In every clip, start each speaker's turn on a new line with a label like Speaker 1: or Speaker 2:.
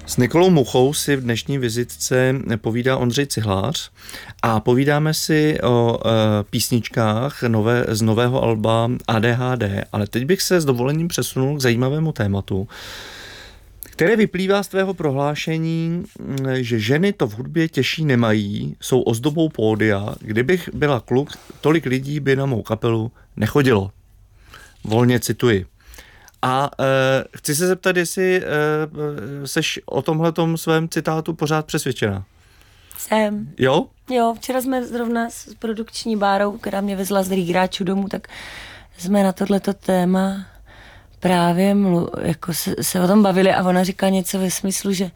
Speaker 1: S Nikolou Muchou si v dnešní vizitce povídá Ondřej Cihlář a povídáme si o písničkách z nového alba ADHD, ale teď bych se s dovolením přesunul k zajímavému tématu, které vyplývá z tvého prohlášení, že ženy to v hudbě těžší nemají, jsou ozdobou pódia. Kdybych byla kluk, tolik lidí by na mou kapelu nechodilo. Volně cituji. A chci se zeptat, jestli seš o tomhletom svém citátu pořád přesvědčená.
Speaker 2: Jsem.
Speaker 1: Jo?
Speaker 2: Jo, včera jsme zrovna s produkční bárou, která mě vezla z Rýgráčů domů, tak jsme na tohleto téma právě jako se o tom bavili a ona říká něco ve smyslu, že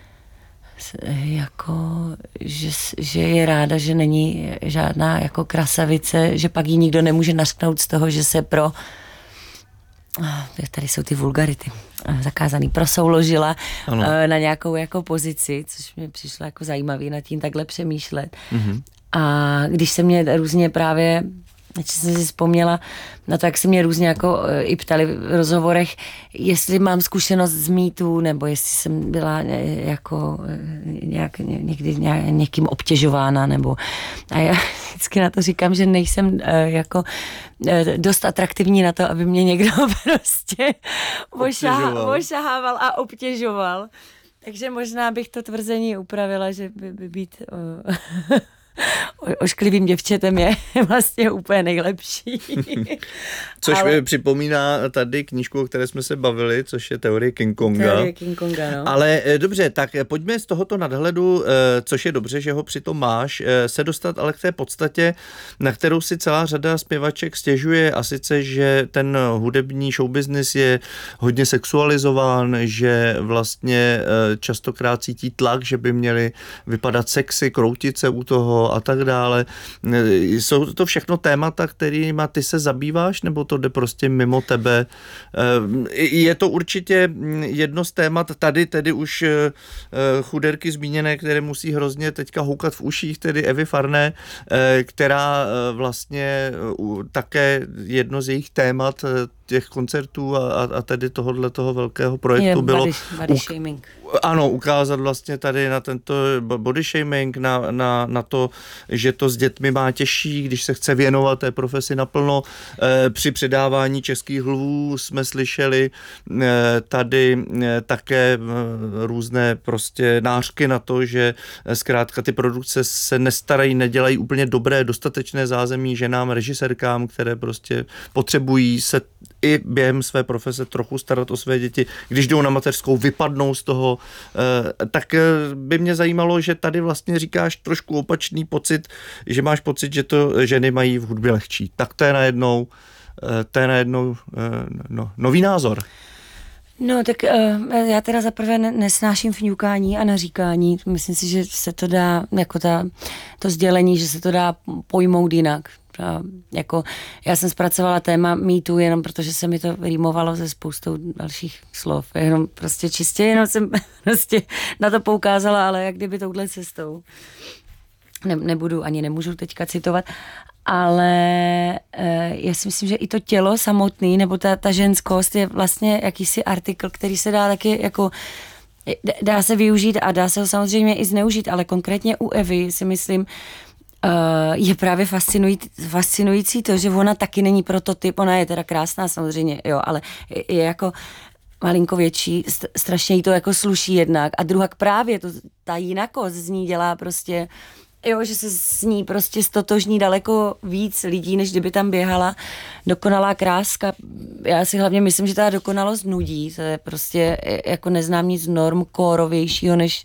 Speaker 2: je ráda, že není žádná jako krasavice, že pak jí nikdo nemůže nařknout z toho, že se tady jsou ty vulgarity, zakázaný, prosouložila na nějakou jako pozici, což mi přišlo jako zajímavý nad tím takhle přemýšlet. Mm-hmm. A když se mě různě právě, jsem si vzpomněla na to, jak se mě různě jako i ptali v rozhovorech, jestli mám zkušenost z mýtů, nebo jestli jsem byla jako někdy někým obtěžována, nebo a já vždycky na to říkám, že nejsem jako dost atraktivní na to, aby mě někdo prostě ošahával a obtěžoval. Takže možná bych to tvrzení upravila, že by být ošklivým děvčetem je vlastně úplně nejlepší.
Speaker 1: Což mi připomíná tady knížku, o které jsme se bavili, což je Teorie King Konga.
Speaker 2: No.
Speaker 1: Ale dobře, tak pojďme z tohoto nadhledu, což je dobře, že ho přitom máš, se dostat ale k té podstatě, na kterou si celá řada zpěvaček stěžuje, a sice, že ten hudební showbusiness je hodně sexualizován, že vlastně častokrát cítí tlak, že by měli vypadat sexy, kroutit se u toho a tak dále. Jsou to všechno témata, kterýma ty se zabýváš, nebo to jde prostě mimo tebe? Je to určitě jedno z témat, tady tedy už chuderky zmíněné, které musí hrozně teďka houkat v uších, tedy Evy Farné, která vlastně také jedno z jejich témat těch koncertů a tedy toho velkého projektu bylo
Speaker 2: body shaming.
Speaker 1: Ano, ukázat vlastně tady na tento body shaming, na to, že to s dětmi má těžší, když se chce věnovat té profesi naplno. Při předávání Českých lvů jsme slyšeli tady také různé prostě nářky na to, že zkrátka ty produkce se nestarají, nedělají úplně dobré, dostatečné zázemí ženám, režisérkám, které prostě potřebují se i během své profese trochu starat o své děti. Když jdou na mateřskou, vypadnou z toho, tak by mě zajímalo, že tady vlastně říkáš trošku opačný pocit, že máš pocit, že to ženy mají v hudbě lehčí. Tak to je najednou nový názor.
Speaker 2: No tak já teda zaprvé nesnáším fňukání a naříkání. Myslím si, že se to dá, jako to sdělení, že se to dá pojmout jinak. Jako, já jsem zpracovala téma mýtu jenom protože se mi to rýmovalo se spoustou dalších slov. Jenom jsem prostě na to poukázala, ale jak kdyby touhle cestou. Nebudu, ani nemůžu teďka citovat, ale já si myslím, že i to tělo samotný, nebo ta ženskost je vlastně jakýsi artikl, který se dá taky jako dá se využít a dá se ho samozřejmě i zneužít, ale konkrétně u Evy si myslím, je právě fascinující to, že ona taky není prototyp, ona je teda krásná samozřejmě, jo, ale je jako malinko větší, strašně jí to jako sluší jednak a druhak právě ta jinakost z ní dělá prostě, jo, že se s ní prostě stotožní daleko víc lidí, než kdyby tam běhala dokonalá kráska. Já si hlavně myslím, že ta dokonalost nudí, to je prostě jako neznám nic normkórovějšího, než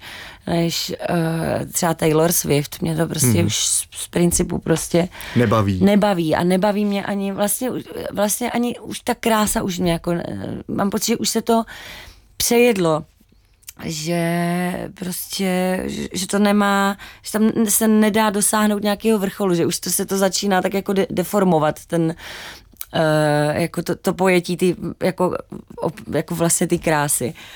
Speaker 2: třeba Taylor Swift. Mě to prostě už z principu prostě nebaví a nebaví mě ani vlastně ani už ta krása už mě jako, mám pocit, že už se to přejedlo, že prostě, že to nemá, že tam se nedá dosáhnout nějakého vrcholu, že už se to začíná tak jako deformovat, ten jako to pojetí jako vlastně ty krásy.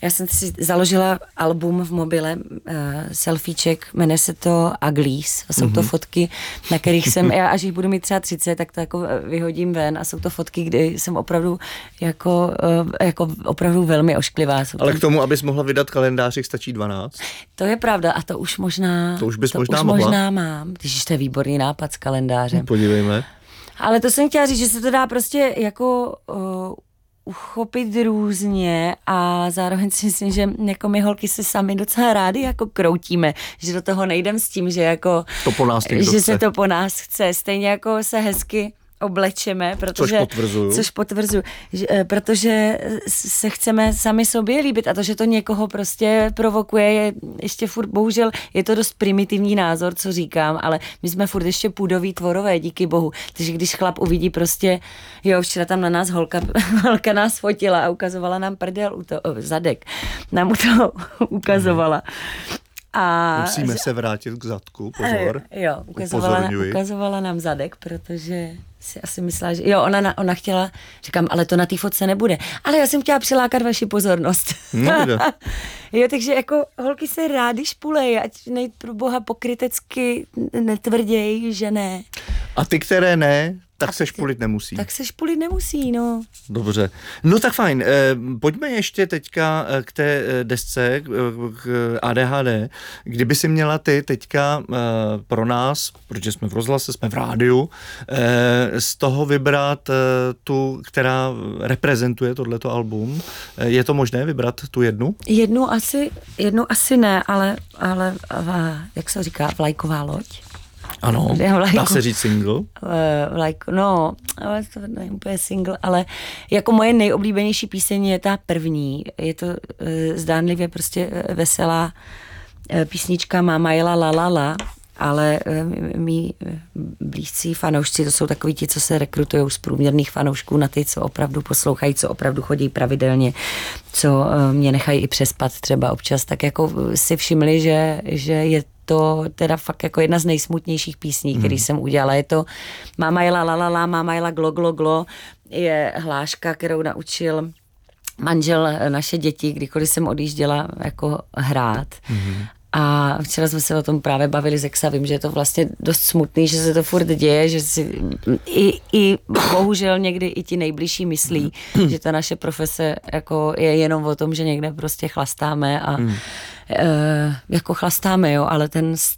Speaker 2: Já jsem si založila album v mobile, selfieček, jmenuje se to Uglies. Jsou to fotky, na kterých jsem, já až jich budu mít třeba 30, tak to jako vyhodím ven a jsou to fotky, kdy jsem opravdu jako opravdu velmi ošklivá.
Speaker 1: Ale k tomu, abys mohla vydat kalendářích, stačí 12?
Speaker 2: To je pravda a to už možná...
Speaker 1: To už bys možná
Speaker 2: mohla?
Speaker 1: Možná
Speaker 2: mám, když to je výborný nápad s kalendářem.
Speaker 1: Podívejme.
Speaker 2: Ale to jsem chtěla říct, že se to dá prostě jako uchopit různě a zároveň si myslím, že jako my holky se sami docela rádi jako kroutíme, že do toho nejdem s tím, že jako
Speaker 1: to po nás
Speaker 2: že se to po nás chce. Stejně jako se hezky oblečeme, protože, což potvrzuju, protože se chceme sami sobě líbit a to, že to někoho prostě provokuje, je ještě furt, bohužel je to dost primitivní názor, co říkám, ale my jsme furt ještě půdoví tvorové, díky bohu. Takže když chlap uvidí prostě, jo, včera tam na nás holka nás fotila a ukazovala nám prdel, zadek, nám to ukazovala. A
Speaker 1: musíme se vrátit k zadku, pozor.
Speaker 2: Jo, ukazovala nám zadek, protože si asi myslela, že jo, ona chtěla, říkám, ale to na té fotce nebude. Ale já jsem chtěla přilákat vaši pozornost. Jo, takže jako holky se rády špulej, ať pro boha pokrytecky netvrděj, že ne.
Speaker 1: A ty, které ne, tak se špulit nemusí.
Speaker 2: Tak se špulit nemusí, no.
Speaker 1: Dobře. No tak fajn. Pojďme ještě teďka k té desce, k ADHD. Kdyby si měla ty teďka pro nás, protože jsme v rozhlase, jsme v rádiu, z toho vybrat tu, která reprezentuje tohleto album. Je to možné vybrat tu jednu?
Speaker 2: Jednu asi ne, ale jak se říká, vlajková loď.
Speaker 1: Ano, dá se říct single?
Speaker 2: No, ale to není úplně single, ale jako moje nejoblíbenější píseň je ta první. Je to zdánlivě prostě veselá písnička Máma jela la la la, ale mý blízcí fanoušci, to jsou takoví ti, co se rekrutujou z průměrných fanoušků na ty, co opravdu poslouchají, co opravdu chodí pravidelně, co mě nechají i přespat třeba občas, tak jako si všimli, že je to teda fakt jako jedna z nejsmutnějších písní, který jsem udělala. Je to Máma jela la la la, máma jela glo glo glo, je hláška, kterou naučil manžel naše děti, kdykoliv jsem odjížděla jako hrát. A včera jsme se o tom právě bavili s Exa, vím, že je to vlastně dost smutný, že se to furt děje, že si i bohužel někdy i ti nejbližší myslí, že ta naše profese jako je jenom o tom, že někde prostě chlastáme a jako chlastáme, jo, ale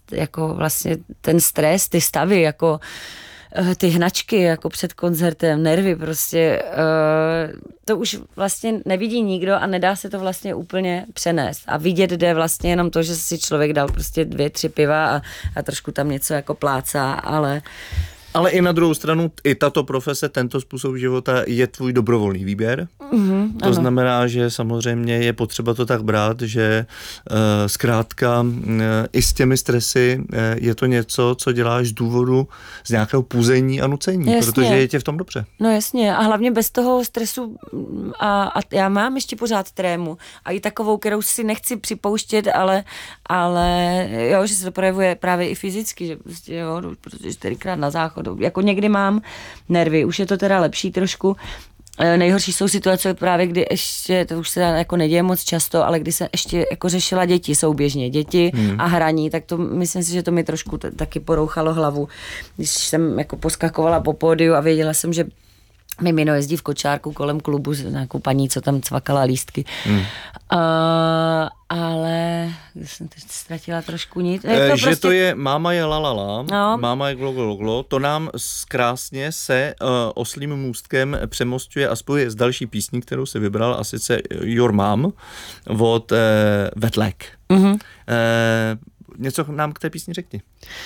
Speaker 2: ten stres, ty stavy, jako ty hnačky jako před koncertem, nervy prostě, to už vlastně nevidí nikdo a nedá se to vlastně úplně přenést. A vidět jde vlastně jenom to, že si člověk dal prostě 2-3 piva a trošku tam něco jako plácá, ale
Speaker 1: i na druhou stranu, i tato profese, tento způsob života je tvůj dobrovolný výběr. To znamená, že samozřejmě je potřeba to tak brát, že zkrátka i s těmi stresy je to něco, co děláš z nějakého puzení a nucení, jasně. Protože je tě v tom dobře.
Speaker 2: No jasně, a hlavně bez toho stresu a já mám ještě pořád trému a i takovou, kterou si nechci připouštět, ale jo, že se to projevuje právě i fyzicky, že prostě jo, protože 4krát na záchod, jako někdy mám nervy, už je to teda lepší trošku. Nejhorší jsou situace právě, kdy ještě, to už se jako neděje moc často, ale kdy se ještě jako řešila děti a hraní, tak to myslím si, že to mi trošku taky porouchalo hlavu, když jsem jako poskakovala po pódiu a věděla jsem, že mimino jezdí v kočárku kolem klubu s nějakou paní, co tam cvakala lístky. Ale jsem teď ztratila trošku nic.
Speaker 1: Že to je Máma je la la la, no. Máma je glo glo glo, to nám krásně se oslím můstkem přemostuje a spojuje s další písní, kterou si vybral, a sice Your Mom od Wet Leg. Něco nám k té písni řekni.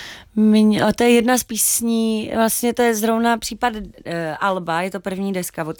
Speaker 2: To je jedna z písní, vlastně to je zrovna případ Alba, je to první deska od